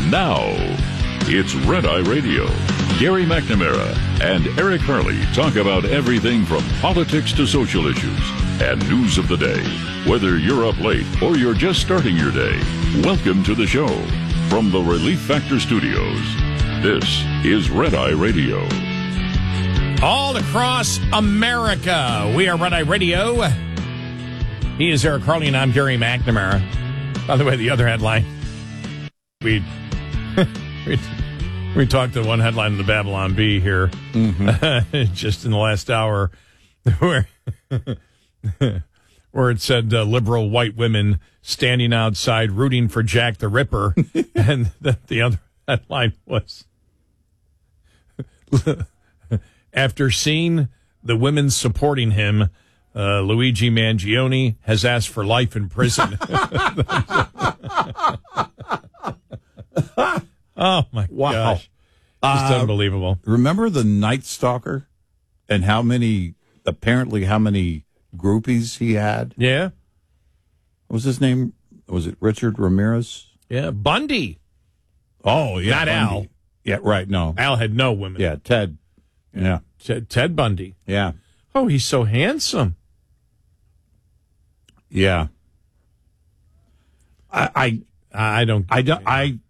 Now, it's Red Eye Radio. Gary McNamara and Eric Harley talk about everything from politics to social issues and news of the day. Whether you're up late or you're just starting your day, welcome to the show. From the Relief Factor Studios, this is Red Eye Radio. All across America, we are Red Eye Radio. He is Eric Harley, and I'm Gary McNamara. By the way, the other headline, we talked to one headline in the Babylon Bee here just in the last hour where it said liberal white women standing outside rooting for Jack the Ripper. And the other headline was, after seeing the women supporting him, Luigi Mangione has asked for life in prison. Oh, my gosh. Just unbelievable. Remember the Night Stalker and how many groupies he had? Yeah. What was his name? Was it Richard Ramirez? Yeah, Bundy. Oh, yeah. Not Bundy. Al. Yeah, right, no. Al had no women. Yeah, Ted. Yeah. Ted Bundy. Yeah. Oh, he's so handsome. Yeah. I